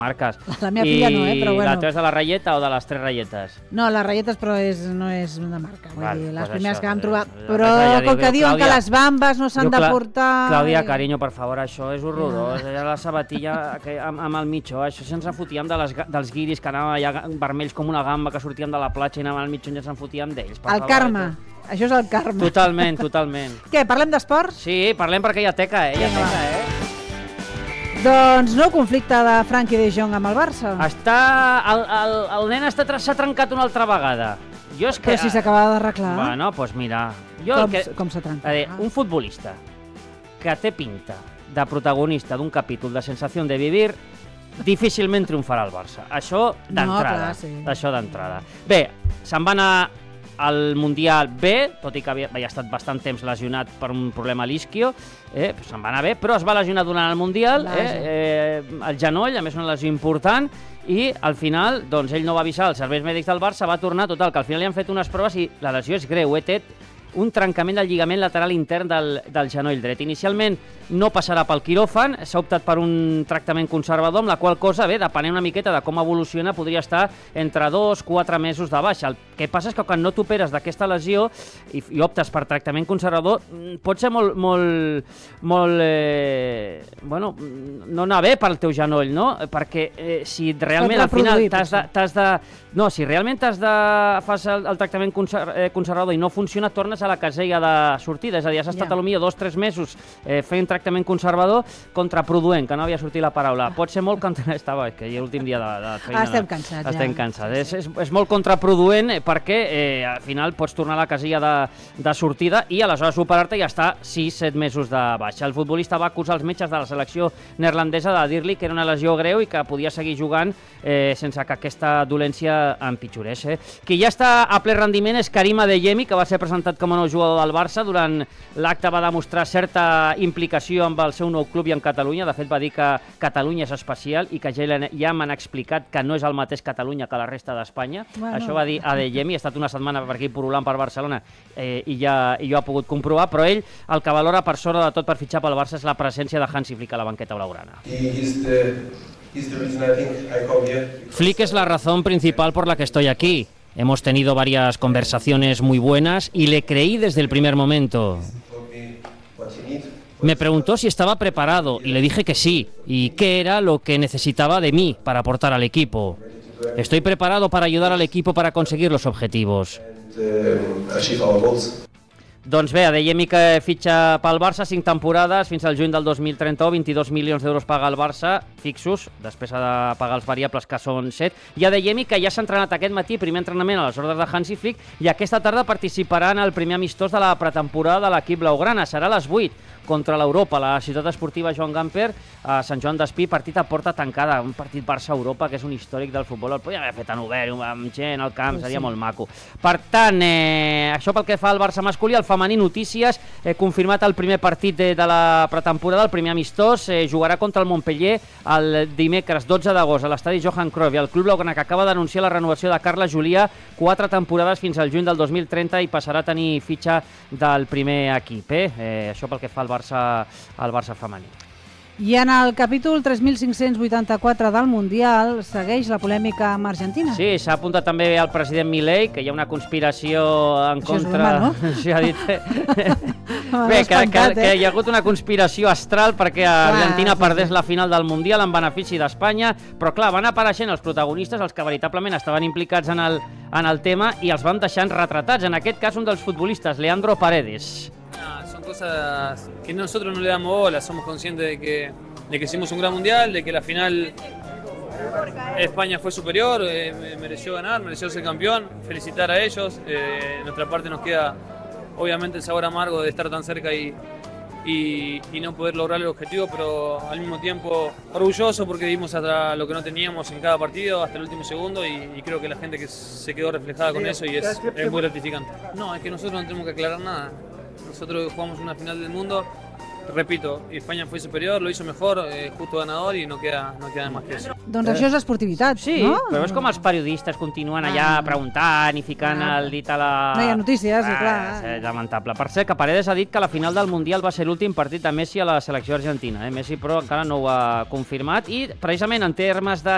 marques. La meva filla no, però bueno. I la teva és de la ratlleta o de les 3 ratlletes? No, les ratlletes però no és de marca. Vull dir, les primeres que vam trobar. Però ja com que diuen que les bambes no s'han de portar... Clàudia, carinyo, per favor, això és horrorós. La sabatilla amb el mitjó, això si ens en fotíem dels guiris que anaven allà vermells com una gamba, que sortíem de la platja i anaven al mitjó i ens en fotíem d'ells. El karma. Això és el karma. Totalment, totalment. Què, parlem d'esports? Sí, parlem perquè hi ha teca, hi ha teca, Doncs nou conflicte de Frenkie de Jong amb el Barça. El nen s'ha trencat una altra vegada. Però si s'acaba d'arreglar. Bueno, doncs mira... Com s'ha trencat? Un futbolista que té pinta de protagonista d'un capítol de sensació de vivir difícilment triomfarà al Barça. Això d'entrada. Això d'entrada. Bé, se'n va anar al Mundial B, tot i que havia estat bastant temps lesionat per un problema a l'isquio, se'n va anar bé, però es va lesionar durant el Mundial, el genoll, a més una lesió important, i al final doncs, ell no va avisar als serveis mèdics del Barça, va tornar, total, que al final li han fet unes proves i la lesió és greu, té un trencament del lligament lateral intern del genoll dret. Inicialment no passarà pel quiròfan, s'ha optat per un tractament conservador, amb la qual cosa, depenent una miqueta de com evoluciona, podria estar entre 2-4 mesos de baixa. El que passa és que quan no t'operes d'aquesta lesió i optes per tractament conservador, pot ser no anar bé pel teu genoll, no? Perquè si realment al final si realment fas el tractament conservador i no funciona, tornes a la casella de sortida, és a dir, has estat potser 2-3 mesos fent tractament conservador contraproduent, que no havia sortit la paraula. Pot ser molt estava, que hi ha l'últim dia de feina. Estem cansats. Estem cansats. És molt contraproduent perquè al final pots tornar a la casella de sortida i aleshores operar-te i estar 6-7 mesos de baixa. El futbolista va acusar els metges de la selecció neerlandesa de dir-li que era una lesió greu i que podia seguir jugant sense que aquesta dolència empitjorés. Qui ja està a ple rendiment és Karim Adeyemi, que va ser presentat com a nou jugador del Barça. Durant l'acte va demostrar certa implicació amb el seu nou club i en Catalunya. De fet, va dir que Catalunya és especial i que ja m'han explicat que no és el mateix Catalunya que la resta d'Espanya. Això va dir Adeyemi. Ha estat una setmana per aquí porulant per Barcelona i jo ha pogut comprovar, però ell el que valora per sobre de tot per fitxar pel Barça és la presència de Hansi Flick a la banqueta blaugrana. Flick es la razón principal por la que estoy aquí. Hemos tenido varias conversaciones muy buenas y le creí desde el primer momento. Me preguntó si estaba preparado y le dije que sí, y qué era lo que necesitaba de mí para aportar al equipo. Estoy preparado para ayudar al equipo para conseguir los objetivos. Doncs bé, Adeyemi que fitxa pel Barça 5 temporades fins al juny del 2031, 22 milions d'euros paga el Barça, fixos, després ha de pagar els variables que són 7, i Adeyemi que ja s'ha entrenat aquest matí, primer entrenament a les ordres de Hansi Flick, i aquesta tarda participarà en el primer amistós de la pretemporada de l'equip blaugrana, serà a les 8 contra l'Europa, la ciutat esportiva Joan Gamper, a Sant Joan d'Espí, partit a porta tancada, un partit Barça-Europa que és un històric del futbol, el podria haver fet en obert, amb gent al camp, seria molt maco. Per tant, això pel que fa al Barça masculí, el femení notícies, confirmat el primer partit de la pretemporada, el primer amistós, jugarà contra el Montpellier el dimecres 12 d'agost a l'estadi Johan Cruyff, i el club blaugrana que acaba d'anunciar la renovació de Carla Julià, 4 temporades fins al juny del 2030 i passarà a tenir fitxa del primer equip. Això pel que fa al Barça femení. I en el capítol 3584 del Mundial segueix la polèmica amb Argentina. Sí, s'ha apuntat també el president Milei, que hi ha una conspiració en contra... Això és broma, no? Això ha dit... Bé, que hi ha hagut una conspiració astral perquè Argentina perdés la final del Mundial en benefici d'Espanya, però clar, van apareixent els protagonistes, els que veritablement estaven implicats en el tema, i els van deixant retratats. En aquest cas, un dels futbolistes, Leandro Paredes. Son cosas que nosotros no le damos bola, somos conscientes de que hicimos un gran mundial, de que la final España fue superior, mereció ganar, mereció ser campeón, felicitar a ellos. De nuestra parte nos queda obviamente el sabor amargo de estar tan cerca y no poder lograr el objetivo, pero al mismo tiempo orgulloso porque dimos hasta lo que no teníamos en cada partido, hasta el último segundo, y creo que la gente que se quedó reflejada con eso y es muy gratificante. No, es que nosotros no tenemos que aclarar nada. Nosotros jugamos una final del mundo, repito, España fue superior, lo hizo mejor, justo ganador y no queda más que eso. Doncs això és esportivitat, sí, no? Però és com els periodistes continuen allà preguntant i ficant el dit a la... No hi ha notícies, clar. És lamentable. Per cert, que Paredes ha dit que la final del Mundial va ser l'últim partit de Messi a la selecció argentina. Messi, però, encara no ho ha confirmat. I, precisament, en termes de